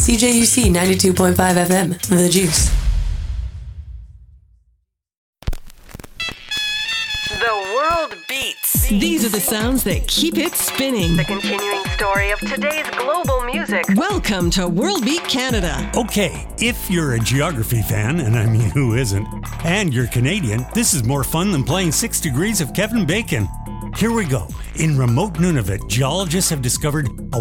CJUC 92.5 FM, The Juice. The world beats. These are the sounds that keep it spinning. The continuing story of today's global music. Welcome to World Beat Canada. Okay, if you're a geography fan, and I mean who isn't, and you're Canadian, this is more fun than playing 6 Degrees of Kevin Bacon. Here we go. In remote Nunavut, geologists have discovered a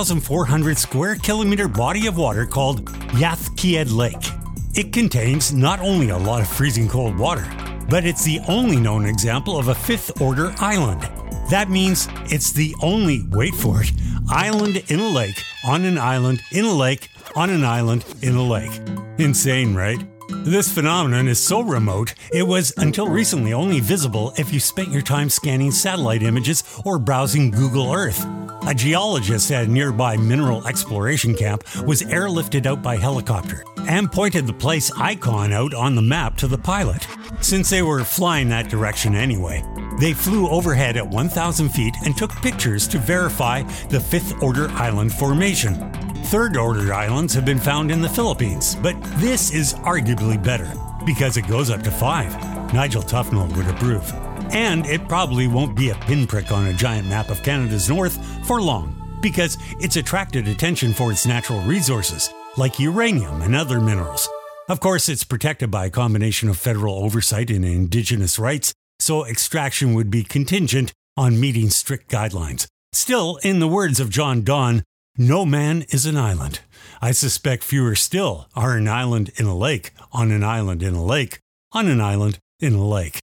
1,400 square kilometer body of water called Yathkied Lake. It contains not only a lot of freezing cold water, but it's the only known example of a fifth-order island. That means it's the only, wait for it, island in a lake, on an island, in a lake, on an island, in a lake. Insane, right? This phenomenon is so remote, it was until recently only visible if you spent your time scanning satellite images or browsing Google Earth. A geologist at a nearby mineral exploration camp was airlifted out by helicopter and pointed the place icon out on the map to the pilot. Since they were flying that direction anyway, they flew overhead at 1,000 feet and took pictures to verify the fifth-order island formation. Third-order islands have been found in the Philippines, but this is arguably better because it goes up to 5. Nigel Tufnell would approve. And it probably won't be a pinprick on a giant map of Canada's north for long because it's attracted attention for its natural resources, like uranium and other minerals. Of course, it's protected by a combination of federal oversight and Indigenous rights, so extraction would be contingent on meeting strict guidelines. Still, in the words of John Donne, no man is an island. I suspect fewer still are an island in a lake, on an island in a lake, on an island in a lake.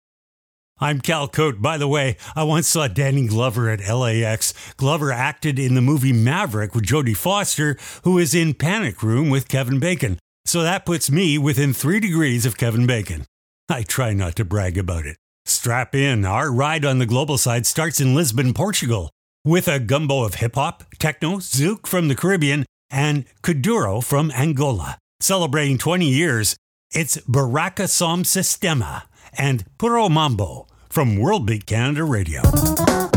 I'm Cal Cote. By the way, I once saw Danny Glover at LAX. Glover acted in the movie Maverick with Jodie Foster, who is in Panic Room with Kevin Bacon. So that puts me within 3 degrees of Kevin Bacon. I try not to brag about it. Strap in. Our ride on the global side starts in Lisbon, Portugal, with a gumbo of hip-hop, techno, zouk from the Caribbean, and kuduro from Angola. Celebrating 20 years, it's Baraka Som Sistema and Puro Mambo from World Beat Canada Radio.